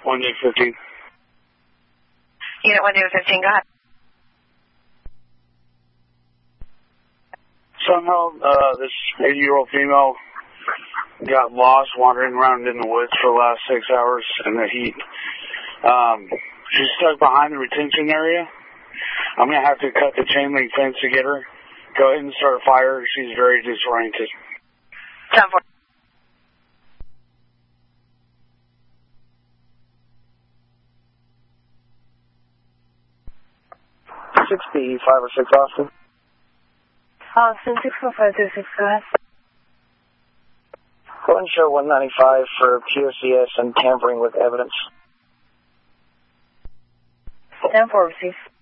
1J15. Unit 1J15, go ahead. Somehow, this 80-year-old female got lost wandering around in the woods for the last 6 hours in the heat. She's stuck behind the retention area. I'm going to have to cut the chain link fence to get her. Go ahead and start a fire. She's very disoriented. 10-4. $65 or 6 Austin. Austin 64526, go ahead. Go ahead and show 195 for POCS and tampering with evidence. 10-4, receive.